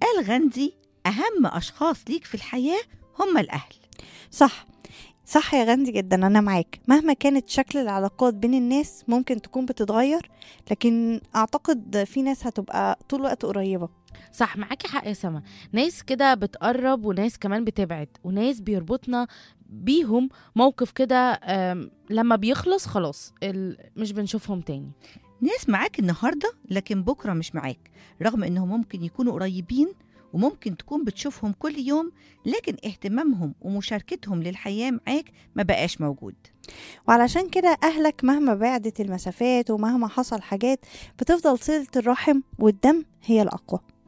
قال غاندي أهم أشخاص ليك في الحياة هم الأهل. صح، صح يا غاندي جدا، أنا معاك. مهما كانت شكل العلاقات بين الناس ممكن تكون بتتغير، لكن أعتقد في ناس هتبقى طول الوقت قريبة. صح، معاكي حق يا سما. ناس كده بتقرب وناس كمان بتبعد، وناس بيربطنا بيهم موقف كده، لما بيخلص خلاص مش بنشوفهم تاني. ناس معاك النهاردة لكن بكرة مش معاك، رغم إنهم ممكن يكونوا قريبين وممكن تكون بتشوفهم كل يوم، لكن اهتمامهم ومشاركتهم للحياة معاك ما بقاش موجود. وعلشان كده أهلك مهما بعدت المسافات ومهما حصل حاجات، بتفضل صلة الرحم والدم هي الأقوى.